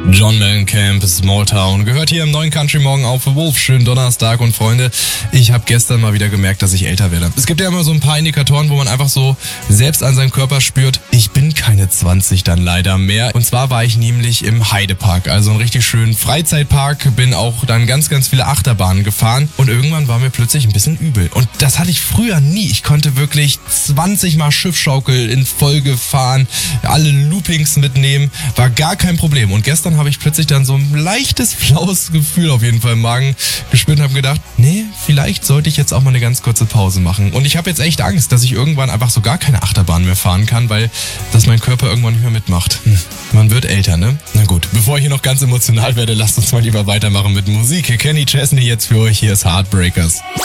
John Mellencamp, Small Town, gehört hier im neuen Country Morgen auf Wolf. Schönen Donnerstag und Freunde, ich habe gestern mal wieder gemerkt, dass ich älter werde. Es gibt ja immer so ein paar Indikatoren, wo man einfach so selbst an seinem Körper spürt, ich bin keine 20 dann leider mehr. Und zwar war ich nämlich im Heidepark, also einen richtig schönen Freizeitpark, bin auch dann ganz viele Achterbahnen gefahren und irgendwann war mir plötzlich ein bisschen übel. Und das hatte ich früher nie. Ich konnte wirklich 20 Mal Schiffschaukel in Folge fahren, alle Loopings mitnehmen, war gar kein Problem. Und gestern habe ich plötzlich dann so ein leichtes, flaues Gefühl auf jeden Fall im Magen gespürt und habe gedacht, nee, vielleicht sollte ich jetzt auch mal eine ganz kurze Pause machen. Und ich habe jetzt echt Angst, dass ich irgendwann einfach so gar keine Achterbahn mehr fahren kann, weil das mein Körper irgendwann nicht mehr mitmacht. Man wird älter, ne? Na gut, bevor ich hier noch ganz emotional werde, lasst uns mal lieber weitermachen mit Musik. Kenny Chesney jetzt für euch, hier ist Heartbreakers.